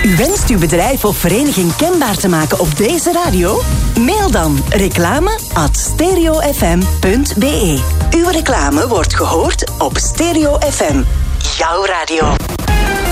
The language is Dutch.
U wenst uw bedrijf of vereniging kenbaar te maken op deze radio? Mail dan reclame@stereofm.be. Uw reclame wordt gehoord op Stereo FM. Jouw radio.